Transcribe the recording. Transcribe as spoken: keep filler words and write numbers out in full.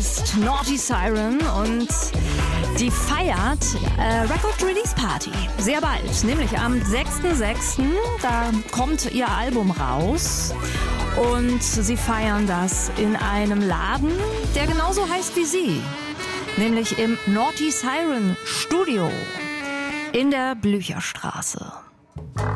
ist Naughty Siren und die feiert äh, Record Release Party. Sehr bald, nämlich am sechsten sechsten Da kommt ihr Album raus. Und sie feiern das in einem Laden, der genauso heißt wie sie. Nämlich im Naughty Siren Studio in der Blücherstraße.